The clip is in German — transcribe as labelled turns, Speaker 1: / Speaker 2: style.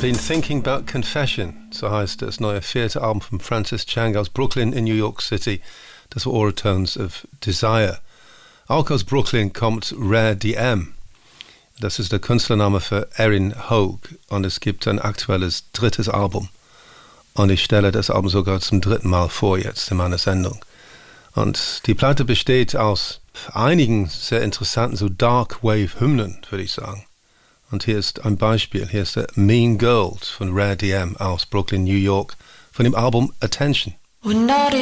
Speaker 1: Been Thinking About Confession, so heißt das neue vierte Album von Francis Chang aus Brooklyn in New York City. Das war Overtones of Desire. Auch aus Brooklyn kommt Rare DM. Das ist der Künstlername für Erin Hogue und es gibt ein aktuelles drittes Album. Und ich stelle das Album sogar zum dritten Mal vor jetzt in meiner Sendung. Und die Platte besteht aus einigen sehr interessanten, so Dark Wave Hymnen, würde ich sagen. Und hier ist ein Beispiel. Hier ist der Mean Girls von Rare DM aus Brooklyn, New York, von dem Album Attention.
Speaker 2: We're not